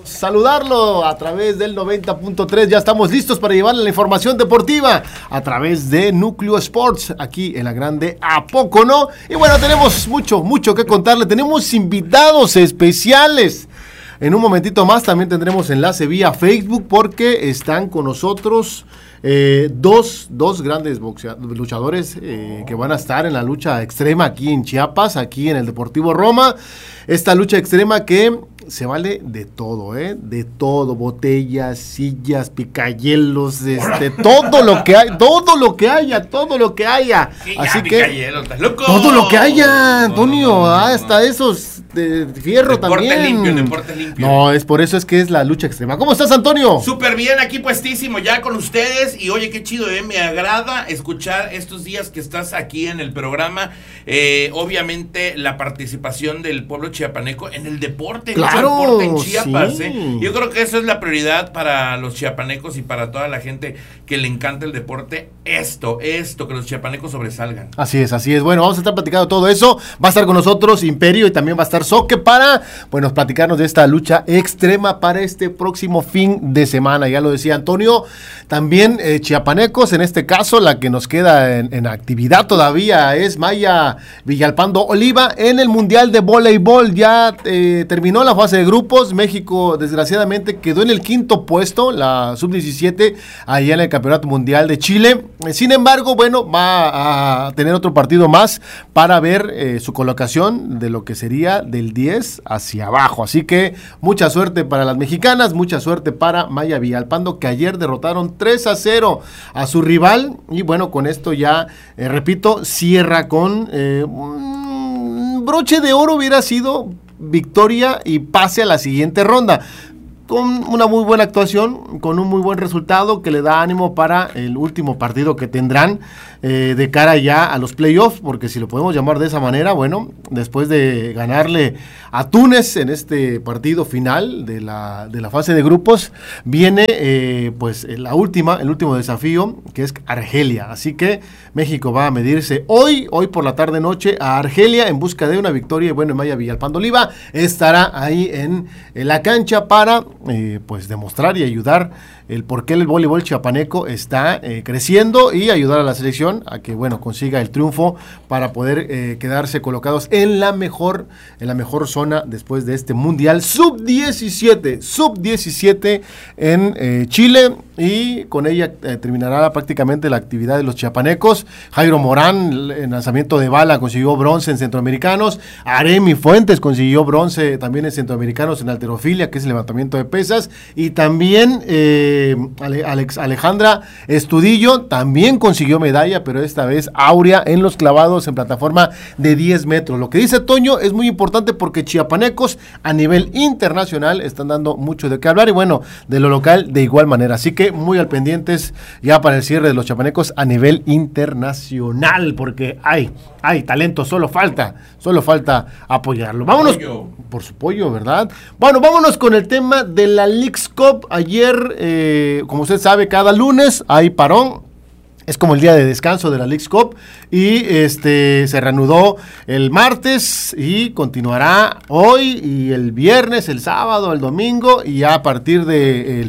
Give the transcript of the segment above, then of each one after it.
saludarlo a través del 90.3. Ya estamos listos para llevarle la información deportiva a través de Núcleo Sports, aquí en la Grande, ¿a poco no? Y bueno, tenemos mucho que contarle. Tenemos invitados especiales. En un momentito más también tendremos enlace vía Facebook porque están con nosotros dos grandes luchadores que van a estar en la lucha extrema aquí en Chiapas, aquí en el Deportivo Roma. Esta lucha extrema que se vale de todo, de todo, botellas, sillas, picayelos, todo lo que haya. Así que todo lo que haya, Antonio, hasta esos de fierro también. Deporte limpio. No, es por eso es que es la lucha extrema. ¿Cómo estás, Antonio? Súper bien, aquí puestísimo ya con ustedes. Y oye, qué chido, me agrada escuchar estos días que estás aquí en el programa. Obviamente la participación del pueblo chiapaneco en el deporte. Claro, en Chiapas, sí. Yo creo que eso es la prioridad para los chiapanecos y para toda la gente que le encanta el deporte. Esto, que los chiapanecos sobresalgan. Así es. Bueno, vamos a estar platicando todo eso. Va a estar con nosotros Imperio y también va a estar Soque para, platicarnos de esta lucha extrema para este próximo fin de semana. Ya lo decía Antonio, también chiapanecos, en este caso, la que nos queda en actividad todavía es Maya Villalpando Oliva en el Mundial de Voleibol. Ya terminó la fase de grupos. México, desgraciadamente, quedó en el 5º puesto, la sub-17, allá en el Campeonato Mundial de Chile. Sin embargo, va a tener otro partido más para ver su colocación de lo que sería del 10 hacia abajo. Así que mucha suerte para las mexicanas, mucha suerte para Maya Villalpando, que ayer derrotaron 3-0 a su rival. Y bueno, con esto ya, repito, cierra con un broche de oro. Hubiera sido victoria y pase a la siguiente ronda, con una muy buena actuación, con un muy buen resultado que le da ánimo para el último partido que tendrán de cara ya a los playoffs, porque si lo podemos llamar de esa manera, después de ganarle a Túnez en este partido final de la fase de grupos, viene el último desafío, que es Argelia. Así que México va a medirse hoy por la tarde-noche a Argelia en busca de una victoria. Y bueno, Maya Villalpando Oliva estará ahí en la cancha para demostrar y ayudar el por qué el voleibol chiapaneco está creciendo y ayudar a la selección a que consiga el triunfo para poder quedarse colocados en la mejor zona después de este mundial sub-17 en Chile. Y con ella terminará prácticamente la actividad de los chiapanecos. Jairo Morán en lanzamiento de bala consiguió bronce en centroamericanos. Aremi Fuentes consiguió bronce también en centroamericanos en halterofilia, que es el levantamiento de pesas. Y también Alejandra Estudillo también consiguió medalla, pero esta vez áurea en los clavados en plataforma de 10 metros. Lo que dice Toño es muy importante porque chiapanecos a nivel internacional están dando mucho de qué hablar y de lo local de igual manera. Así que muy al pendientes ya para el cierre de los chiapanecos a nivel internacional, porque hay talento, solo falta apoyarlo. Vámonos por su pollo, ¿verdad? Vámonos con el tema de la Leagues Cup. Ayer, como usted sabe, cada lunes hay parón. Es como el día de descanso de la Leagues Cup y se reanudó el martes y continuará hoy y el viernes, el sábado, el domingo, y ya a partir del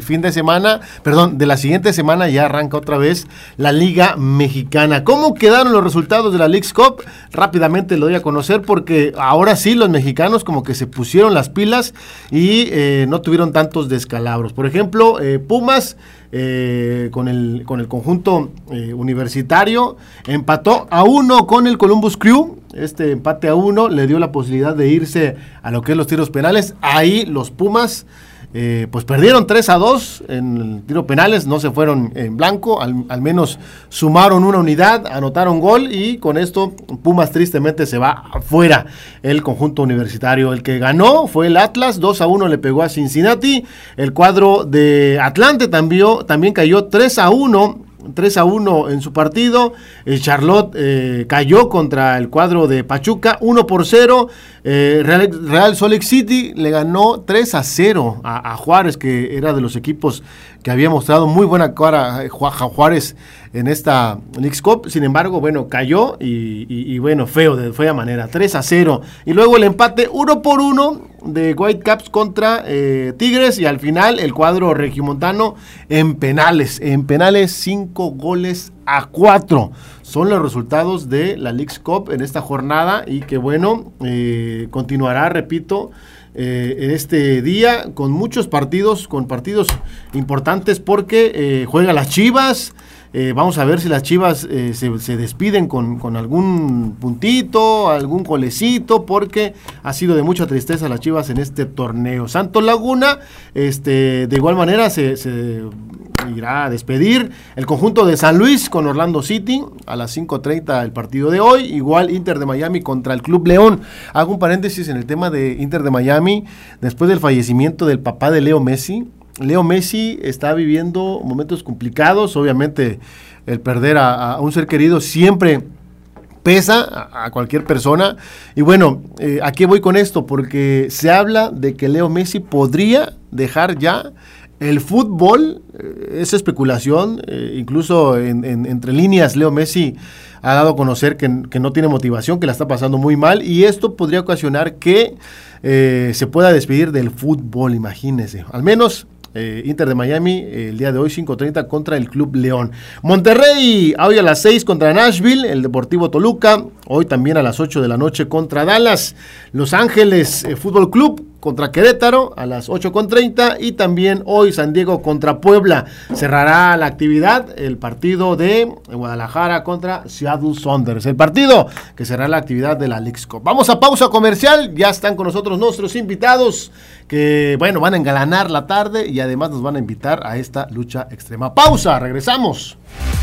de la siguiente semana ya arranca otra vez la Liga Mexicana. ¿Cómo quedaron los resultados de la Leagues Cup? Rápidamente lo doy a conocer porque ahora sí los mexicanos como que se pusieron las pilas y no tuvieron tantos descalabros. Por ejemplo, Pumas con el conjunto universitario empató a 1 con el Columbus Crew. Este empate a 1 le dio la posibilidad de irse a lo que es los tiros penales. Ahí los Pumas perdieron 3-2 en tiro penales, no se fueron en blanco, al menos sumaron una unidad, anotaron gol y con esto Pumas tristemente se va afuera el conjunto universitario. El que ganó fue el Atlas, 2-1 le pegó a Cincinnati. El cuadro de Atlante también cayó 3-1 en su partido. El Charlotte cayó contra el cuadro de Pachuca 1-0. Real Salt Lake City le ganó 3-0 a Juárez, que era de los equipos que había mostrado muy buena cara Juárez en esta Leagues Cup. Sin embargo, cayó y feo, de fea manera, 3-0. Y luego el empate 1-1 de Whitecaps contra Tigres, y al final el cuadro regiomontano en penales 5-4. Son los resultados de la Leagues Cup en esta jornada, y que bueno, continuará, repito, en este día con muchos partidos, con partidos importantes, porque juega las Chivas. Vamos a ver si las Chivas se despiden con algún puntito, algún golecito, porque ha sido de mucha tristeza las Chivas en este torneo. Santos Laguna, de igual manera se irá a despedir el conjunto de San Luis con Orlando City a las 5:30 el partido de hoy. Igual Inter de Miami contra el Club León. Hago un paréntesis en el tema de Inter de Miami. Después del fallecimiento del papá de Leo Messi está viviendo momentos complicados. Obviamente el perder a un ser querido siempre pesa a cualquier persona. Y bueno, ¿a qué voy con esto? Porque se habla de que Leo Messi podría dejar ya el fútbol. Es especulación, incluso entre líneas Leo Messi ha dado a conocer que no tiene motivación, que la está pasando muy mal, y esto podría ocasionar que se pueda despedir del fútbol, imagínense. Al menos Inter de Miami el día de hoy 5:30 contra el Club León. Monterrey hoy a las 6 contra Nashville, el Deportivo Toluca hoy también a las 8 de la noche contra Dallas. Los Ángeles Fútbol Club contra Querétaro a las 8:30, y también hoy San Diego contra Puebla. Cerrará la actividad el partido de Guadalajara contra Seattle Sounders, el partido que cerrará la actividad de la Leagues Cup. Vamos a pausa comercial, ya están con nosotros nuestros invitados que, bueno, van a engalanar la tarde y además nos van a invitar a esta lucha extrema. Pausa, regresamos.